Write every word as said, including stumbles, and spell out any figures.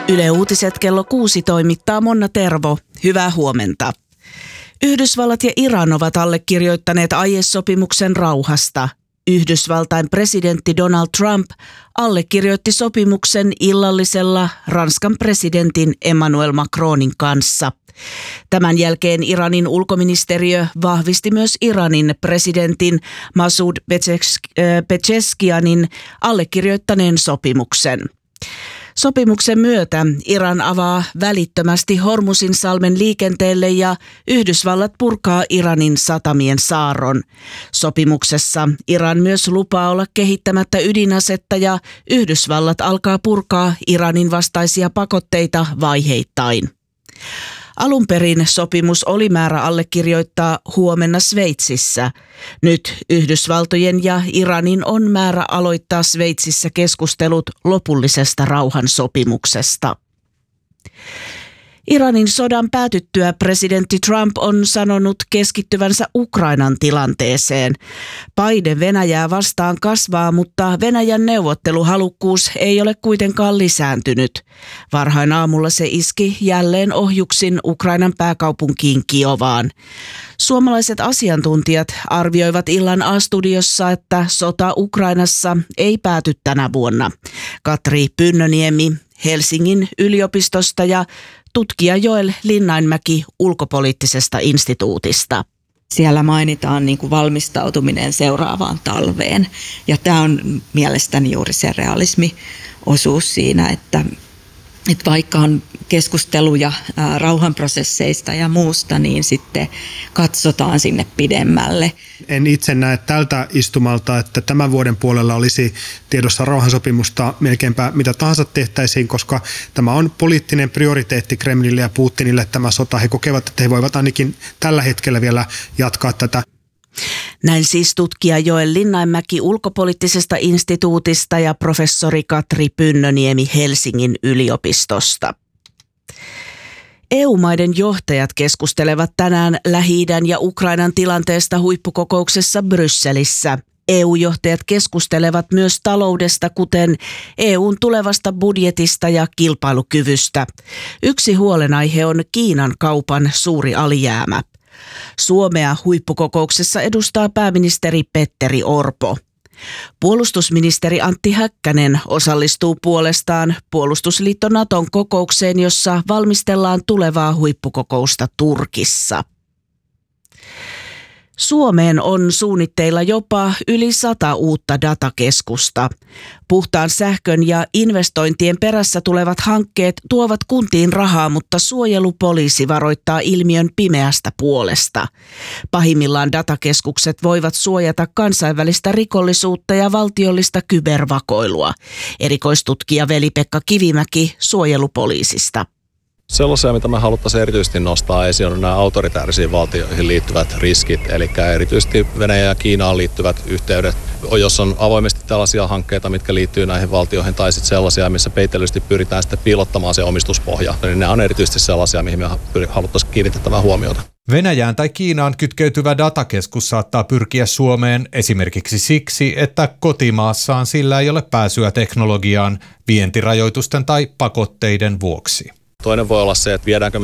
Yle Uutiset kello kuusi toimittaa Monna Tervo. Hyvää huomenta. Yhdysvallat ja Iran ovat allekirjoittaneet aiesopimuksen rauhasta. Yhdysvaltain presidentti Donald Trump allekirjoitti sopimuksen illallisella Ranskan presidentin Emmanuel Macronin kanssa. Tämän jälkeen Iranin ulkoministeriö vahvisti myös Iranin presidentin Masoud Pezeshkianin allekirjoittaneen sopimuksen. Sopimuksen myötä Iran avaa välittömästi Hormuzinsalmen liikenteelle ja Yhdysvallat purkaa Iranin satamien saarron. Sopimuksessa Iran myös lupaa olla kehittämättä ydinasetta ja Yhdysvallat alkaa purkaa Iranin vastaisia pakotteita vaiheittain. Alun perin sopimus oli määrä allekirjoittaa huomenna Sveitsissä. Nyt Yhdysvaltojen ja Iranin on määrä aloittaa Sveitsissä keskustelut lopullisesta rauhansopimuksesta. Iranin sodan päätyttyä presidentti Trump on sanonut keskittyvänsä Ukrainan tilanteeseen. Paine Venäjää vastaan kasvaa, mutta Venäjän neuvotteluhalukkuus ei ole kuitenkaan lisääntynyt. Varhain aamulla se iski jälleen ohjuksin Ukrainan pääkaupunkiin Kiovaan. Suomalaiset asiantuntijat arvioivat illan A-studiossa, että sota Ukrainassa ei pääty tänä vuonna. Katri Pynnöniemi Helsingin yliopistosta ja tutkija Joel Linnainmäki ulkopoliittisesta instituutista. Siellä mainitaan niin kuin valmistautuminen seuraavaan talveen. Ja tämä on mielestäni juuri se realismiosuus siinä, että, että vaikka on keskusteluja ää, rauhanprosesseista ja muusta, niin sitten katsotaan sinne pidemmälle. En itse näe tältä istumalta, että tämän vuoden puolella olisi tiedossa rauhansopimusta melkeinpä mitä tahansa tehtäisiin, koska tämä on poliittinen prioriteetti Kremlille ja Putinille tämä sota. He kokevat, että he voivat ainakin tällä hetkellä vielä jatkaa tätä. Näin siis tutkija Joel Linnainmäki ulkopoliittisesta instituutista ja professori Katri Pynnöniemi Helsingin yliopistosta. E U-maiden johtajat keskustelevat tänään Lähi-idän ja Ukrainan tilanteesta huippukokouksessa Brysselissä. E U-johtajat keskustelevat myös taloudesta, kuten E U:n tulevasta budjetista ja kilpailukyvystä. Yksi huolenaihe on Kiinan kaupan suuri alijäämä. Suomea huippukokouksessa edustaa pääministeri Petteri Orpo. Puolustusministeri Antti Häkkänen osallistuu puolestaan puolustusliitto Naton kokoukseen, jossa valmistellaan tulevaa huippukokousta Turkissa. Suomeen on suunnitteilla jopa yli sata uutta datakeskusta. Puhtaan sähkön ja investointien perässä tulevat hankkeet tuovat kuntiin rahaa, mutta suojelupoliisi varoittaa ilmiön pimeästä puolesta. Pahimmillaan datakeskukset voivat suojata kansainvälistä rikollisuutta ja valtiollista kybervakoilua. Erikoistutkija Veli-Pekka Kivimäki suojelupoliisista. Sellaisia, mitä me haluttaisiin erityisesti nostaa esiin, on nämä autoritäärisiin valtioihin liittyvät riskit, eli erityisesti Venäjä ja Kiinaan liittyvät yhteydet, jos on avoimesti tällaisia hankkeita, mitkä liittyy näihin valtioihin, tai sitten sellaisia, missä peitellysti pyritään sitten piilottamaan se omistuspohja, niin nämä on erityisesti sellaisia, mihin me haluttaisiin kiinnitettävää huomiota. Venäjään tai Kiinaan kytkeytyvä datakeskus saattaa pyrkiä Suomeen esimerkiksi siksi, että kotimaassaan sillä ei ole pääsyä teknologiaan vientirajoitusten tai pakotteiden vuoksi. Toinen voi olla se, että viedäänkö